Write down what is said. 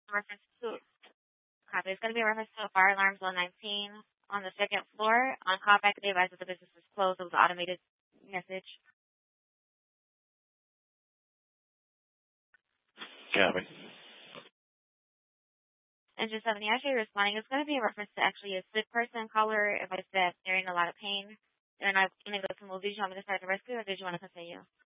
reference to copy. It's going to be a reference to a fire alarm zone 19 on the second floor. On callback, they advised that the business is closed. It was an automated message. Copy. Engine 70, actually responding. It's going to be a reference to actually a sick person. Caller advised that they're in a lot of pain. They're not going to go to move. Did you want me to start the rescue or did you want to continue?